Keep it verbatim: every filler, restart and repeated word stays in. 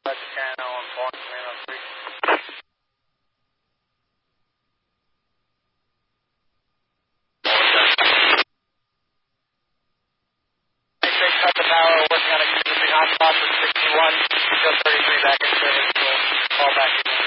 That's channel and point command on three. They cut the power, working on a using hotspot for sixty-one, still thirty-three back in service, we'll call back again.